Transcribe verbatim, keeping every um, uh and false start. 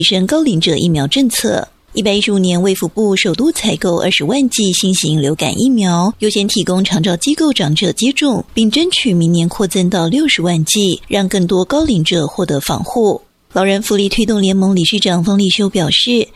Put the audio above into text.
提升高龄者疫苗政策。一百一十五年卫福部首度采购二十万剂新型流感疫苗，优先提供长照机构长者接种，并争取明年扩增到六十万剂，让更多高龄者获得防护。老人福利推动联盟理事长方立修表示，